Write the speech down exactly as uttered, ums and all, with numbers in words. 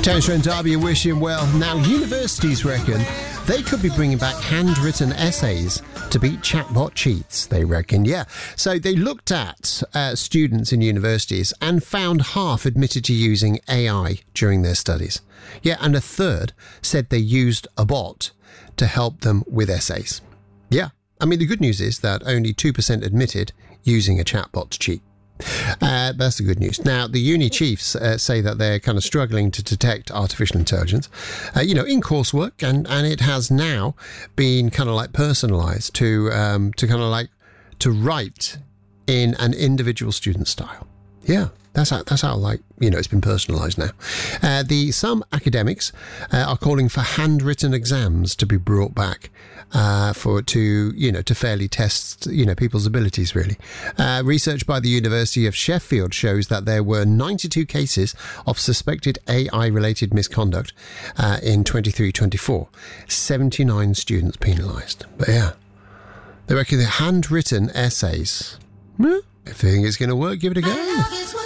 Chelmsford and Derby are wishing well. Now, universities reckon they could be bringing back handwritten essays to beat chatbot cheats, they reckon, yeah. So they looked at uh, students in universities and found half admitted to using A I during their studies. Yeah, and a third said they used a bot to help them with essays. Yeah, I mean, the good news is that only two percent admitted using a chatbot to cheat. Uh, that's the good news. Now, the uni chiefs uh, say that they're kind of struggling to detect artificial intelligence, uh, you know, in coursework, and, and it has now been kind of like personalised to um, to kind of like to write in an individual student style. Yeah, that's how, that's how like, you know, it's been personalised now. Uh, the some academics uh, are calling for handwritten exams to be brought back uh, for to, you know, to fairly test, you know, people's abilities, really. Uh, research by the University of Sheffield shows that there were ninety-two cases of suspected A I-related misconduct uh, in twenty-three twenty-four. seventy-nine students penalised. But yeah, they reckon the handwritten essays, if you think it's going to work, give it a go.